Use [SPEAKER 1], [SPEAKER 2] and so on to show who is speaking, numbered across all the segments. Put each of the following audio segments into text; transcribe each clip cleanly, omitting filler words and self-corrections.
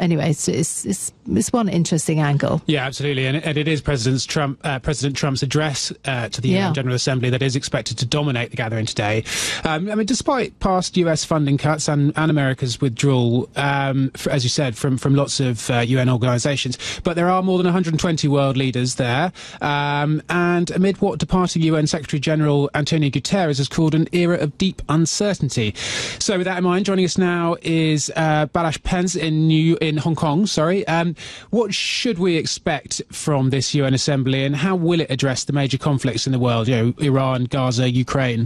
[SPEAKER 1] anyway, it's one interesting angle.
[SPEAKER 2] Yeah, absolutely, and it is President Trump's address to the UN General Assembly that is expected to dominate the gathering today. I mean, despite past US funding cuts and America's withdrawal, as you said, from lots of UN organisations, but there are more than 120 world leaders there, and amid what departing UN Secretary General Antonio Guterres has called an era of deep uncertainty. So with that in mind, joining us now is Balazs Pence in Hong Kong. What should we expect from this UN Assembly, and how will it address the major conflicts in the world, Iran, Gaza, Ukraine?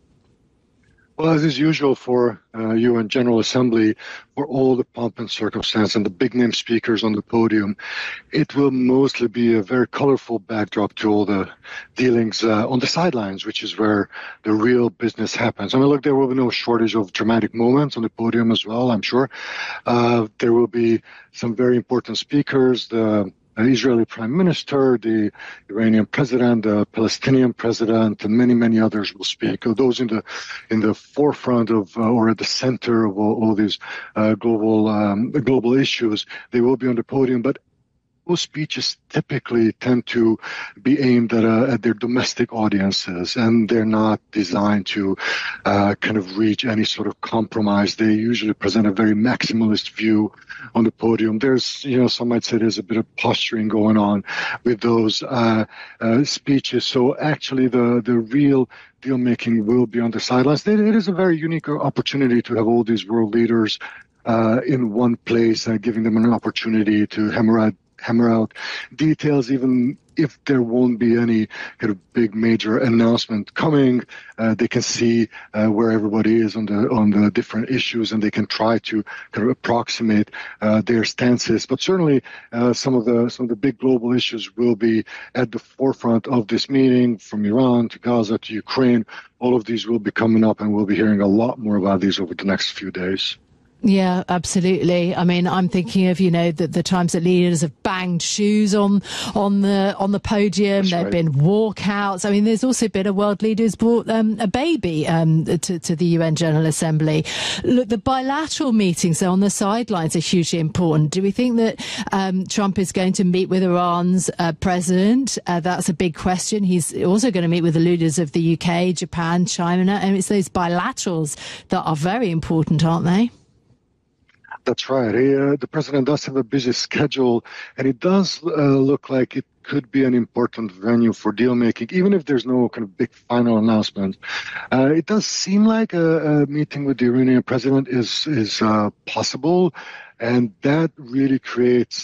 [SPEAKER 3] Well, as is usual for UN General Assembly, for all the pomp and circumstance and the big-name speakers on the podium, it will mostly be a very colorful backdrop to all the dealings on the sidelines, which is where the real business happens. I mean, look, there will be no shortage of dramatic moments on the podium as well, I'm sure. There will be some very important speakers, the Israeli Prime Minister, the Iranian President, the Palestinian President, and many, many others will speak. Those in the forefront of or at the center of all these global issues, they will be on the podium. But those speeches typically tend to be aimed at their domestic audiences, and they're not designed to kind of reach any sort of compromise. They usually present a very maximalist view on the podium. There's, some might say there's a bit of posturing going on with those speeches. So actually the real deal making will be on the sidelines. It is a very unique opportunity to have all these world leaders in one place, giving them an opportunity to hammer out details, even if there won't be any kind of big major announcement coming. They can see where everybody is on the different issues, and they can try to kind of approximate their stances. But certainly some of the big global issues will be at the forefront of this meeting, from Iran to Gaza to Ukraine. All of these will be coming up, and we'll be hearing a lot more about these over the next few days.
[SPEAKER 1] Yeah, absolutely. I mean, I'm thinking of, the times that leaders have banged shoes on the podium.
[SPEAKER 3] That's
[SPEAKER 1] There have
[SPEAKER 3] right.
[SPEAKER 1] been walkouts. I mean, there's also been a world leader who's brought a baby to the UN General Assembly. Look, the bilateral meetings on the sidelines are hugely important. Do we think that Trump is going to meet with Iran's president? That's a big question. He's also going to meet with the leaders of the UK, Japan, China, and it's those bilaterals that are very important, aren't they?
[SPEAKER 3] That's right. The president does have a busy schedule, and it does look like it could be an important venue for deal making, even if there's no kind of big final announcement. It does seem like a meeting with the Iranian president is possible, and that really creates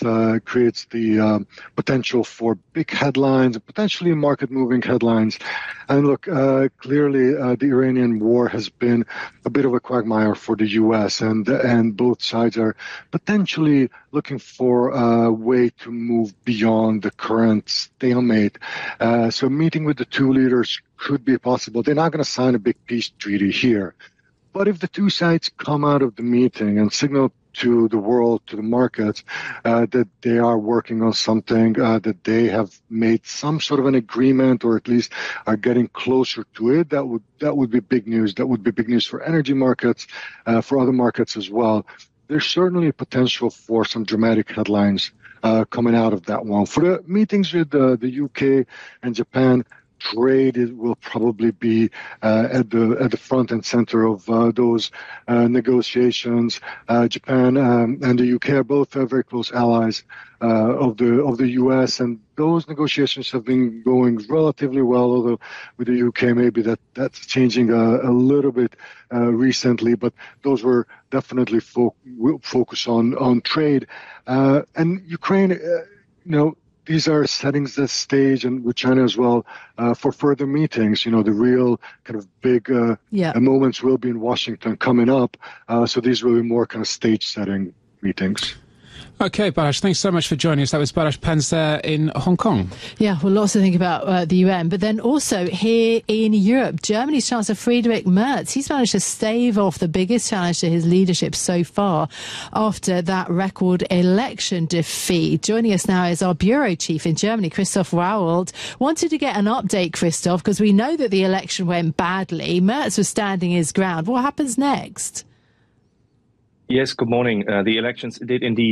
[SPEAKER 3] the potential for big headlines and potentially market-moving headlines. And look, clearly the Iranian war has been a bit of a quagmire for the U.S., and both sides are potentially looking for a way to move beyond the current stalemate. So meeting with the two leaders could be possible. They're not going to sign a big peace treaty here. But if the two sides come out of the meeting and signal to the world, to the markets, that they are working on something, that they have made some sort of an agreement, or at least are getting closer to it, that would be big news. That would be big news for energy markets, for other markets as well. There's certainly a potential for some dramatic headlines coming out of that one. For the meetings with the UK and Japan, trade will probably be at the front and center of those negotiations. Japan and the UK are both very close allies of the US, and those negotiations have been going relatively well. Although with the UK, maybe that's changing a little bit recently. But those were definitely focus on trade and Ukraine. These are setting the stage, and with China as well, for further meetings. The real kind of big moments will be in Washington coming up. So these will be more kind of stage-setting meetings.
[SPEAKER 2] OK, Balazs, thanks so much for joining us. That was Balazs Pence there in Hong Kong.
[SPEAKER 1] Yeah, well, lots to think about the UN. But then also here in Europe, Germany's Chancellor Friedrich Merz, he's managed to stave off the biggest challenge to his leadership so far after that record election defeat. Joining us now is our bureau chief in Germany, Christoph Rauwald. Wanted to get an update, Christoph, because we know that the election went badly. Merz was standing his ground. What happens next?
[SPEAKER 4] Yes, good morning. The elections did indeed